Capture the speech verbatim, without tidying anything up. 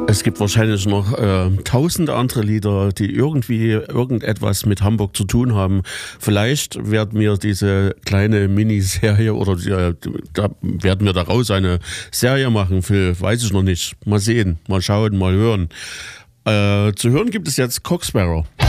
Es gibt wahrscheinlich noch äh, tausende andere Lieder, die irgendwie irgendetwas mit Hamburg zu tun haben. Vielleicht werden wir diese kleine Miniserie oder die, da werden wir daraus eine Serie machen, Phil, weiß ich noch nicht. Mal sehen, mal schauen, mal hören. Äh, zu hören gibt es jetzt Cock Sparrow.